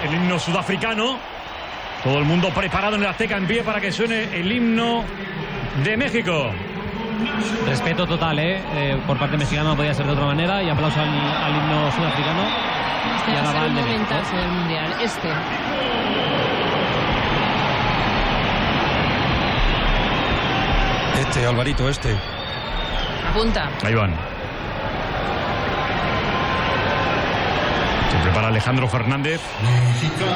el himno sudafricano. Todo el mundo preparado en el Azteca en pie para que suene el himno de México. Respeto total, por parte mexicana no podía ser de otra manera, y aplauso al himno sudafricano. Este va a ser un momentazo del Mundial. Alvarito, Apunta. Ahí van. Se prepara Alejandro Fernández.